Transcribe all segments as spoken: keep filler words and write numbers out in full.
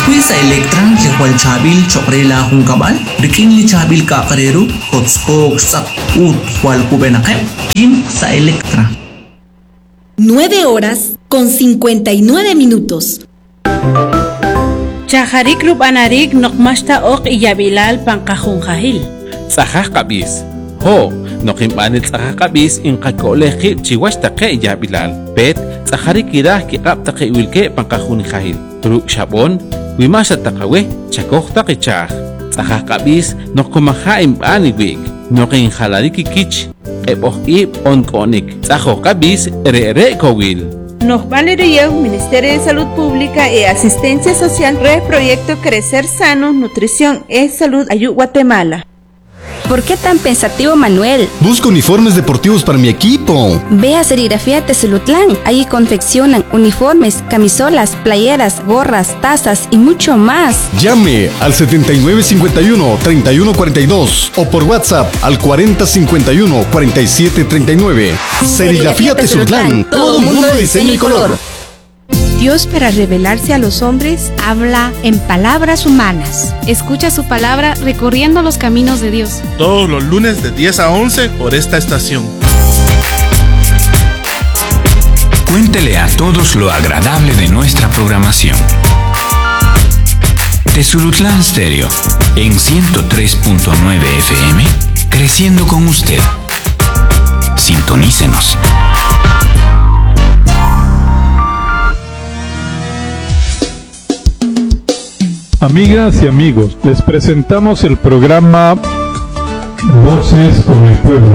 Después sa Electra, likwal chabil, chokrela kung kabal, rikin li chabil kakarero, hotspok, sak, ut, wal kubenakem, kim sa Electra. Nueve horas con cincuenta y nueve minutos. Chajarik rubanarik nokmashta ok iyabilal pangkahungkahil. Sahah kabis. Ho, nokimbanit sahah kabis in kakoleki chiwashta ke iyabilal. Bet, saharik kirah kikap ta ke wilke pangkahungkahil. Turu shabon, wimasha takawe, chakokta ke chah. Sahah kabis nokumaha imbaniwik. Nokin halariki kich. Eboh ip on konik. Saho kabis ere-ere kowil. Nos valería Ministerio de Salud Pública y Asistencia Social Red Proyecto Crecer Sano, Nutrición y Salud Ayú Guatemala. ¿Por qué tan pensativo, Manuel? Busco uniformes deportivos para mi equipo. Ve a Serigrafía Tezulutlán. Ahí confeccionan uniformes, camisolas, playeras, gorras, tazas y mucho más. Llame al setenta y nueve cincuenta y uno, treinta y uno cuarenta y dos o por WhatsApp al cuarenta cincuenta y uno, cuarenta y siete treinta y nueve. Serigrafía Tezulutlán. Todo mundo de diseño y color. Dios, para revelarse a los hombres, habla en palabras humanas. Escucha su palabra recorriendo los caminos de Dios. Todos los lunes de diez a once por esta estación. Cuéntele a todos lo agradable de nuestra programación. Tezulutlán Stereo, en ciento tres punto nueve F M, creciendo con usted. Sintonícenos. Amigas y amigos, les presentamos el programa Voces con el Pueblo.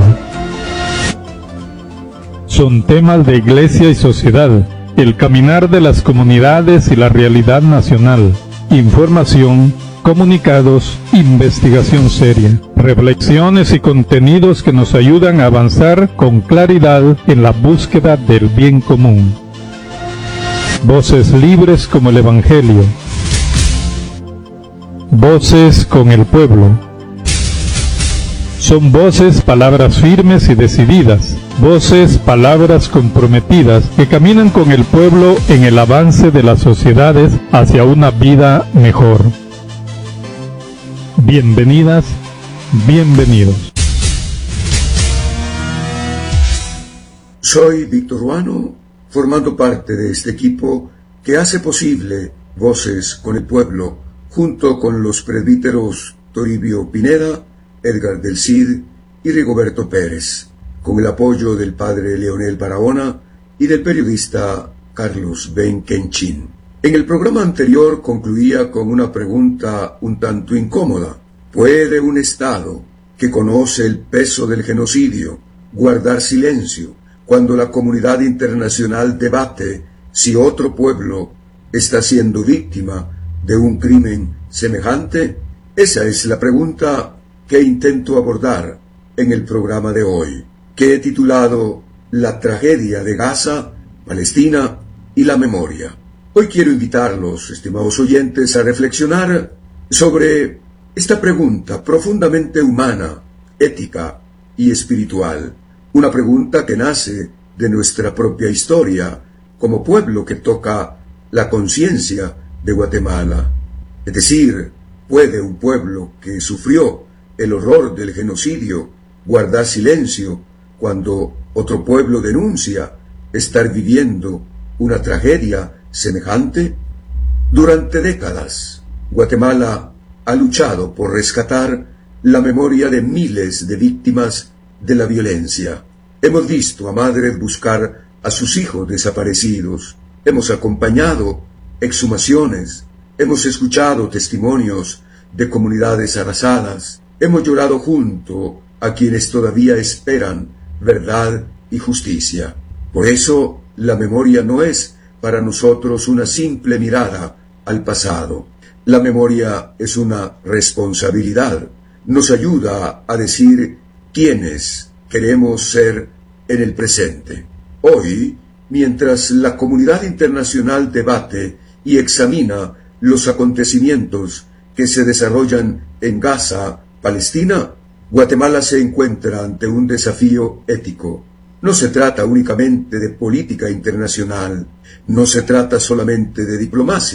Son temas de iglesia y sociedad, el caminar de las comunidades y la realidad nacional, información, comunicados, investigación seria, reflexiones y contenidos que nos ayudan a avanzar con claridad en la búsqueda del bien común. Voces libres como el Evangelio. Voces con el pueblo. Son voces, palabras firmes y decididas, voces, palabras comprometidas que caminan con el pueblo en el avance de las sociedades hacia una vida mejor. Bienvenidas, bienvenidos. Soy Víctor Ruano, formando parte de este equipo que hace posible Voces con el Pueblo, junto con los presbíteros Toribio Pineda, Edgar del Cid y Rigoberto Pérez, con el apoyo del padre Leonel Barahona y del periodista Carlos Benquenchín. En el programa anterior concluía con una pregunta un tanto incómoda. ¿Puede un Estado que conoce el peso del genocidio guardar silencio cuando la comunidad internacional debate si otro pueblo está siendo víctima de un crimen semejante? Esa es la pregunta que intento abordar en el programa de hoy, que he titulado La tragedia de Gaza, Palestina y la memoria. Hoy quiero invitarlos, estimados oyentes, a reflexionar sobre esta pregunta profundamente humana, ética y espiritual. Una pregunta que nace de nuestra propia historia como pueblo que toca la conciencia de Guatemala. Es decir, ¿puede un pueblo que sufrió el horror del genocidio guardar silencio cuando otro pueblo denuncia estar viviendo una tragedia semejante? Durante décadas, Guatemala ha luchado por rescatar la memoria de miles de víctimas de la violencia. Hemos visto a madres buscar a sus hijos desaparecidos. Hemos acompañado exhumaciones. Hemos escuchado testimonios de comunidades arrasadas. Hemos llorado junto a quienes todavía esperan verdad y justicia. Por eso, la memoria no es para nosotros una simple mirada al pasado. La memoria es una responsabilidad. Nos ayuda a decir quiénes queremos ser en el presente. Hoy, mientras la comunidad internacional debate y examina los acontecimientos que se desarrollan en Gaza, Palestina, Guatemala se encuentra ante un desafío ético. No se trata únicamente de política internacional, no se trata solamente de diplomacia.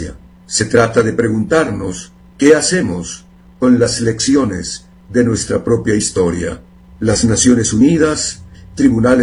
Se trata de preguntarnos qué hacemos con las lecciones de nuestra propia historia. Las Naciones Unidas, tribunales